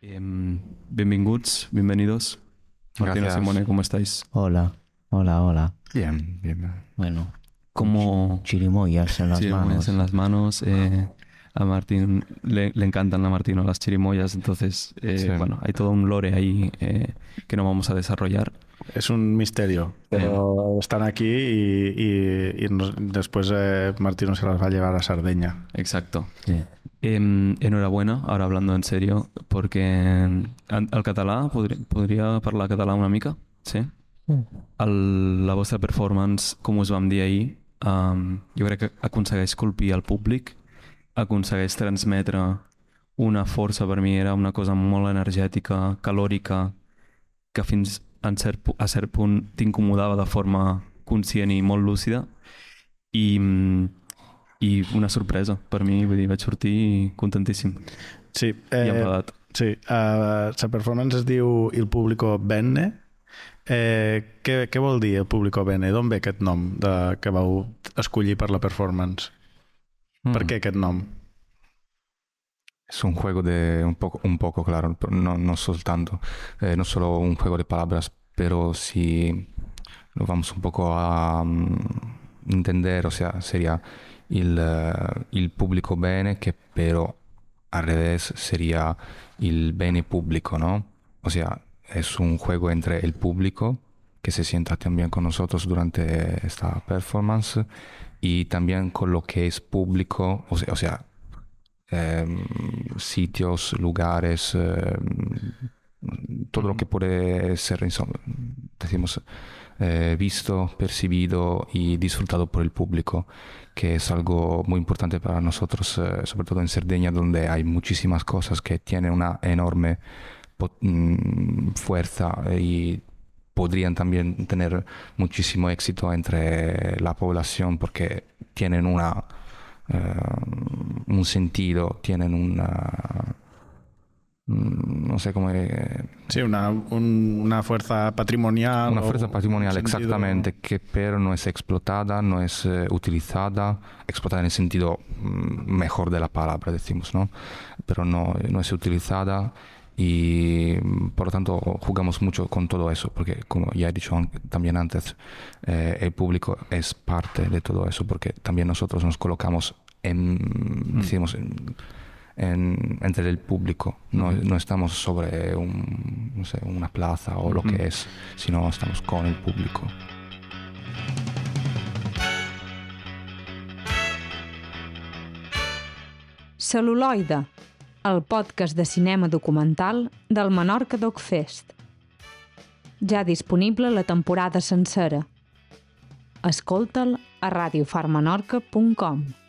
Bienvenidos. Martín y Simone, ¿cómo estáis? Hola. Bien. Bueno, Como chirimoyas en las manos. en las manos. A Martín le encantan a Martino las chirimoyas, entonces, bueno, hay todo un lore ahí que no vamos a desarrollar. Es un misterio, pero están aquí y después Martino se las va a llevar a Sardeña. Exacto. Sí. Enhorabuena, ahora hablando en serio, perquè el català, podria parlar català una mica? Sí? La vostra performance, com us vam dir ahir, jo crec que aconsegueix colpir el públic, aconsegueix transmetre una força. Per mi era una cosa molt energètica, calòrica, que fins a cert punt t'incomodava de forma conscient i molt lúcida, i una sorpresa per mi, vull dir, vaig sortir contentíssim. Sí, I enfadat. sí. La performance es diu Il Pubblico Bene. Què vol dir El Pubblico Bene? D'on ve aquest nom que vau escollir per la performance? ¿Per qué aquest nom? Es un juego un poco claro, pero no soltanto, no solo un juego de palabras, pero si lo vamos un poco a entender, o sea, sería il pubblico bene, que pero al revés sería el bene público, ¿no? O sea, es un juego entre el público, que se sienta también con nosotros durante esta performance, y también con lo que es público, o sea, sitios, lugares, todo lo que puede ser, decimos, visto, percibido y disfrutado por el público, que es algo muy importante para nosotros, sobre todo en Cerdeña, donde hay muchísimas cosas que tienen una enorme fuerza y podrían también tener muchísimo éxito entre la población porque tienen un sentido, tienen no sé cómo... Sí, una fuerza patrimonial. Una fuerza patrimonial, sentido... exactamente, que pero no es explotada, no es explotada en el sentido mejor de la palabra, decimos, ¿no? Pero no es utilizada y por lo tanto jugamos mucho con todo eso, porque como ya he dicho también antes, el público es parte de todo eso, porque también nosotros nos colocamos decimos, entre el público, no estamos sobre una plaza o lo que es, sino estamos con el público. Cel·luloide, el podcast de cinema documental del Menorca Docfest. Ja disponible la temporada sencera. Escolta'l a radiofarmenorca.com.